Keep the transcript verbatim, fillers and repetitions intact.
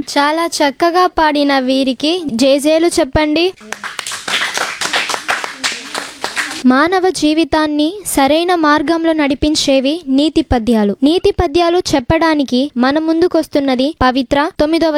చాలా చక్కగా పాడిన వీరికి జేజేలు చెప్పండి. మానవ జీవితాన్ని సరైన మార్గంలో నడిపించేవి నీతి పద్యాలు. నీతి పద్యాలు చెప్పడానికి మన ముందుకొస్తున్నది పవిత్ర తొమ్మిదవ